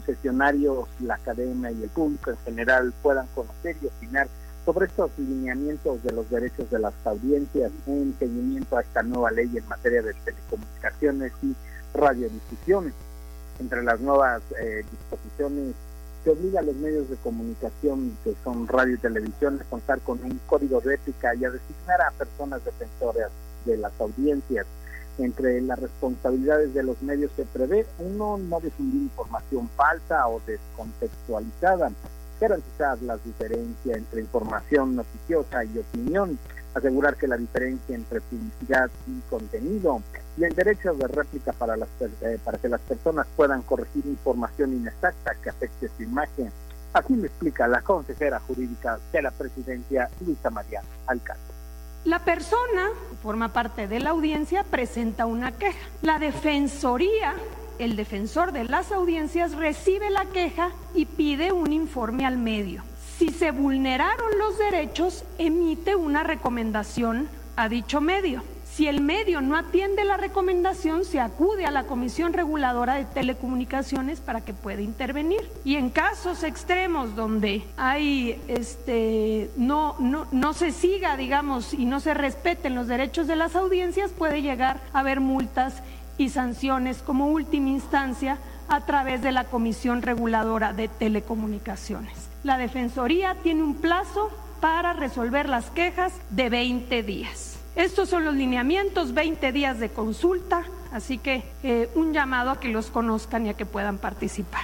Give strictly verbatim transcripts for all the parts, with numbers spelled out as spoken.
concesionarios, la academia y el público en general puedan conocer y opinar sobre estos lineamientos de los derechos de las audiencias en seguimiento a esta nueva ley en materia de telecomunicaciones y radiodifusión. Entre las nuevas eh, disposiciones, se obliga a los medios de comunicación, que son radio y televisión, a contar con un código de ética y a designar a personas defensoras de las audiencias. Entre las responsabilidades de los medios se prevé, uno, no difundir información falsa o descontextualizada, garantizar la diferencia entre información noticiosa y opinión, asegurar que la diferencia entre publicidad y contenido, y el derecho de réplica para las eh, para que las personas puedan corregir información inexacta que afecte su imagen. Así lo explica la consejera jurídica de la presidencia, Luisa María Alcalde. La persona que forma parte de la audiencia presenta una queja. La defensoría, el defensor de las audiencias, recibe la queja y pide un informe al medio. Si se vulneraron los derechos, emite una recomendación a dicho medio. Si el medio no atiende la recomendación, se acude a la Comisión Reguladora de Telecomunicaciones para que pueda intervenir. Y en casos extremos donde hay este no no no se siga, digamos, y no se respeten los derechos de las audiencias, puede llegar a haber multas y sanciones como última instancia a través de la Comisión Reguladora de Telecomunicaciones. La Defensoría tiene un plazo para resolver las quejas de veinte días. Estos son los lineamientos, veinte días de consulta, así que eh, un llamado a que los conozcan y a que puedan participar.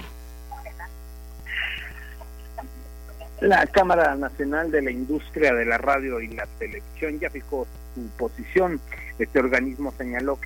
La Cámara Nacional de la Industria de la Radio y la Televisión ya fijó su posición. Este organismo señaló que